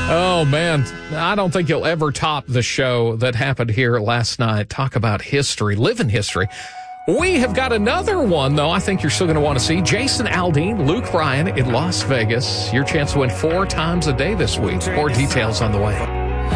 Oh, man, I don't think you'll ever top the show that happened here last night. Talk about history, live in history. We have got another one, though, I think you're still going to want to see. Jason Aldean, Luke Bryan in Las Vegas. Your chance to win 4 times a day this week. More details on the way.